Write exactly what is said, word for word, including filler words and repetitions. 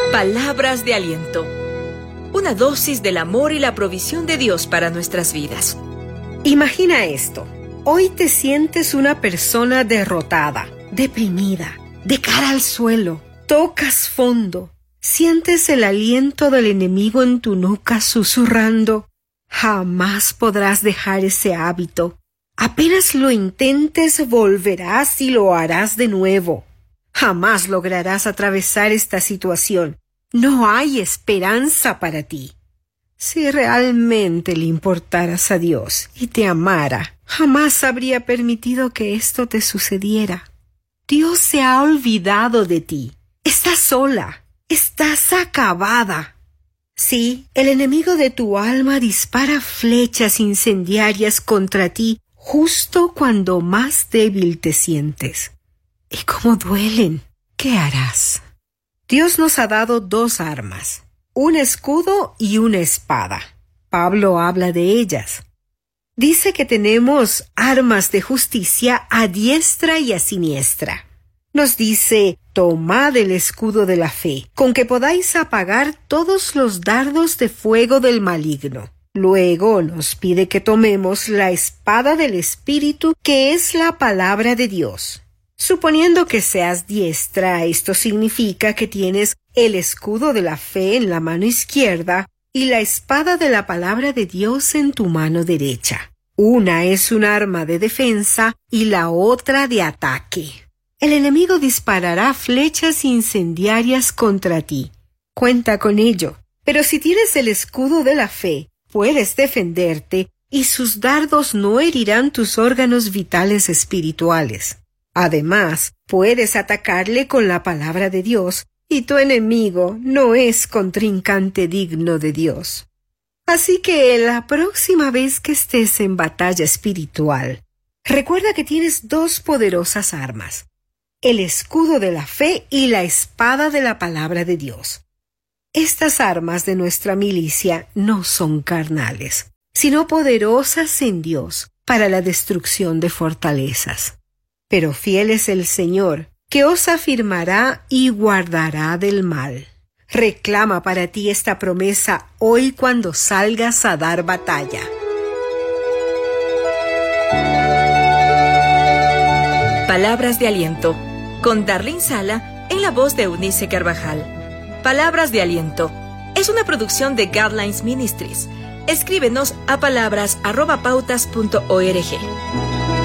Palabras de aliento. Una dosis del amor y la provisión de Dios para nuestras vidas. Imagina esto. Hoy te sientes una persona derrotada, deprimida, de cara al suelo. Tocas fondo. Sientes el aliento del enemigo en tu nuca susurrando: jamás podrás dejar ese hábito. Apenas lo intentes, volverás y lo harás de nuevo. Jamás lograrás atravesar esta situación. No hay esperanza para ti. Si realmente le importaras a Dios y te amara, jamás habría permitido que esto te sucediera. Dios se ha olvidado de ti. Estás sola. Estás acabada. Sí, el enemigo de tu alma dispara flechas incendiarias contra ti justo cuando más débil te sientes. ¿Y cómo duelen? ¿Qué harás? Dios nos ha dado dos armas, un escudo y una espada. Pablo habla de ellas. Dice que tenemos armas de justicia a diestra y a siniestra. Nos dice: tomad el escudo de la fe, con que podáis apagar todos los dardos de fuego del maligno. Luego nos pide que tomemos la espada del Espíritu, que es la palabra de Dios. Suponiendo que seas diestra, esto significa que tienes el escudo de la fe en la mano izquierda y la espada de la palabra de Dios en tu mano derecha. Una es un arma de defensa y la otra de ataque. El enemigo disparará flechas incendiarias contra ti. Cuenta con ello. Pero si tienes el escudo de la fe, puedes defenderte y sus dardos no herirán tus órganos vitales espirituales. Además, puedes atacarle con la palabra de Dios, y tu enemigo no es contrincante digno de Dios. Así que la próxima vez que estés en batalla espiritual, recuerda que tienes dos poderosas armas: el escudo de la fe y la espada de la palabra de Dios. Estas armas de nuestra milicia no son carnales, sino poderosas en Dios para la destrucción de fortalezas. Pero fiel es el Señor, que os afirmará y guardará del mal. Reclama para ti esta promesa hoy cuando salgas a dar batalla. Palabras de aliento, con Darlene Sala en la voz de Eunice Carvajal. Palabras de aliento es una producción de Guidelines Ministries. Escríbenos a palabras arroba pautas punto org.